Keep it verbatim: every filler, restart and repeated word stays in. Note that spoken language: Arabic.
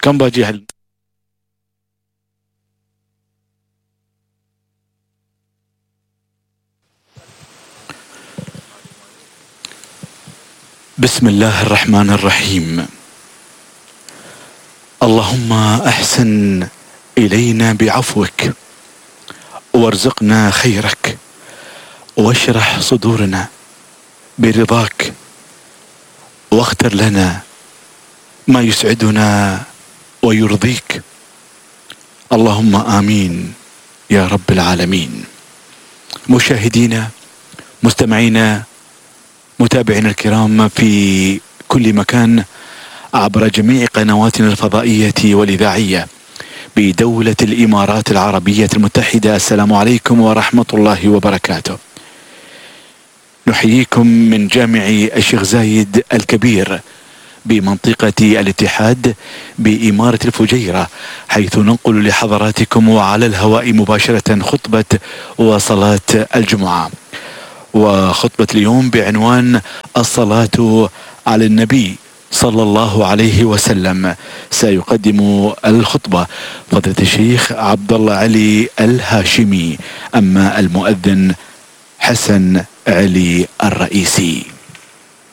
كم باجي هل بسم الله الرحمن الرحيم. اللهم احسن الينا بعفوك وارزقنا خيرك واشرح صدورنا برضاك واختر لنا ما يسعدنا ويرضيك. اللهم آمين يا رب العالمين. مشاهدينا مستمعينا متابعينا الكرام في كل مكان عبر جميع قنواتنا الفضائية والإذاعية بدولة الإمارات العربية المتحدة، السلام عليكم ورحمة الله وبركاته. نحييكم من جامع الشيخ زايد الكبير بمنطقة الاتحاد بإمارة الفجيرة، حيث ننقل لحضراتكم وعلى الهواء مباشرة خطبة وصلاة الجمعة. وخطبة اليوم بعنوان الصلاة على النبي صلى الله عليه وسلم. سيقدم الخطبة فضيلة الشيخ عبد الله علي الهاشمي، أما المؤذن حسن علي الرئيسي.